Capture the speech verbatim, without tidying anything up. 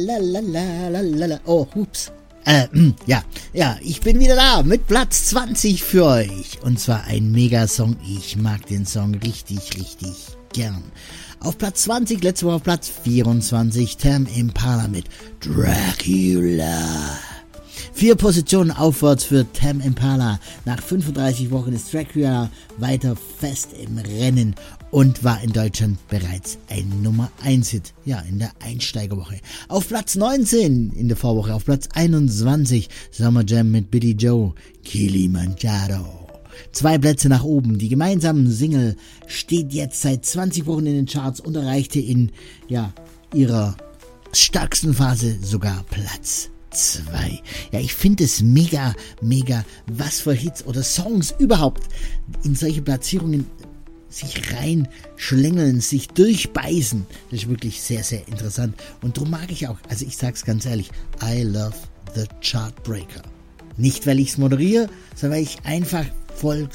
Lalalala. Oh, hups. Äh, ja, ja, ich bin wieder da mit Platz zwanzig für euch. Und zwar ein Megasong. Ich mag den Song richtig, richtig gern. Auf Platz zwanzig, letzte Woche auf Platz vierundzwanzig, Tame Impala mit Dracula. Vier Positionen aufwärts für Tame Impala. Nach fünfunddreißig Wochen ist Dracula weiter fest im Rennen und war in Deutschland bereits ein Nummer eins Hit, ja, in der Einsteigerwoche. Auf Platz neunzehn in der Vorwoche, auf Platz einundzwanzig, Summer Jam mit Billy Joe, Kilimanjaro. Zwei Plätze nach oben. Die gemeinsame Single steht jetzt seit zwanzig Wochen in den Charts und erreichte in, ja, ihrer stärksten Phase sogar Platz zwei. Ja, ich finde es mega, mega, was für Hits oder Songs überhaupt in solche Platzierungen sich reinschlängeln, sich durchbeißen. Das ist wirklich sehr, sehr interessant. Und darum mag ich auch, also ich sag's ganz ehrlich, I love the Chartbreaker. Nicht, weil ich's moderiere, sondern weil ich einfach voll